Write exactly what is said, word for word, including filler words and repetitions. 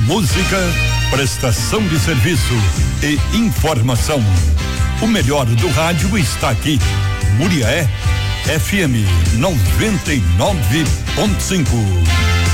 música, prestação de serviço e informação. O melhor do rádio está aqui. Muriaé F M noventa e nove ponto cinco.